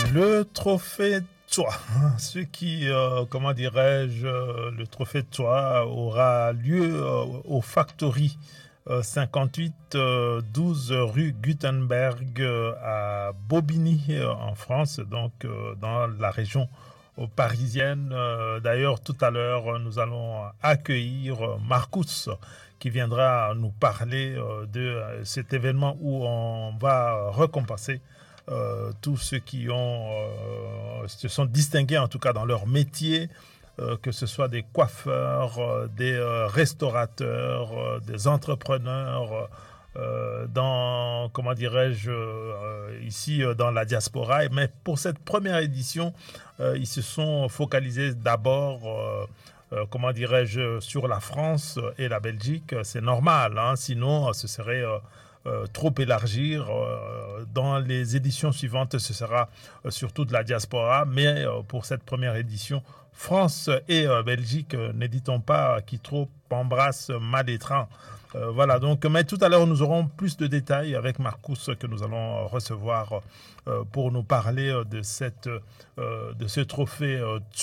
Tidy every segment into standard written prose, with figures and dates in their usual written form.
Le trophée Toit, comment dirais-je, le trophée Toit aura lieu au Factory 58 12 rue Gutenberg à Bobigny en France, donc dans la région parisienne. D'ailleurs, tout à l'heure, nous allons accueillir Marcus qui viendra nous parler de cet événement où on va récompenser tous ceux qui se sont distingués en tout cas dans leur métier, que ce soit des coiffeurs, des restaurateurs, des entrepreneurs, comment dirais-je, ici dans la diaspora. Mais pour cette première édition, ils se sont focalisés d'abord comment dirais-je, sur la France et la Belgique. C'est normal, hein, sinon ce serait trop élargir. Dans les éditions suivantes, ce sera surtout de la diaspora, mais pour cette première édition, France et Belgique, n'hésitons pas, qui trop embrasse mal étreint. Voilà, donc, mais tout à l'heure, nous aurons plus de détails avec Marcus que nous allons recevoir pour nous parler de ce trophée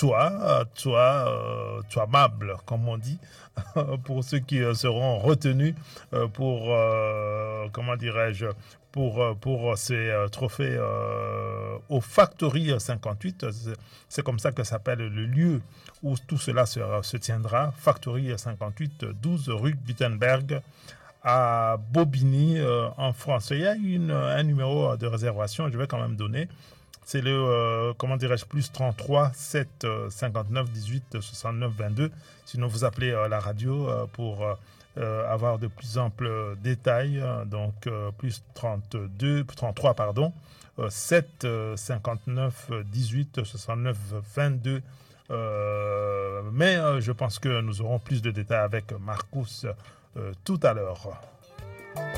Toamable, comme on dit, pour ceux qui seront retenus pour, comment dirais-je, pour ces trophées au Factory 58. C'est comme ça que s'appelle le lieu où tout cela se tiendra. Factory 58, 12 rue Gutenberg à Bobigny en France. Il y a un numéro de réservation, je vais quand même donner. C'est le, comment dirais-je, plus 33 7 59 18 69 22. Sinon, vous appelez la radio pour avoir de plus amples détails. Donc, plus 33, pardon, 7 59 18 69 22. Mais je pense que nous aurons plus de détails avec Marcus tout à l'heure.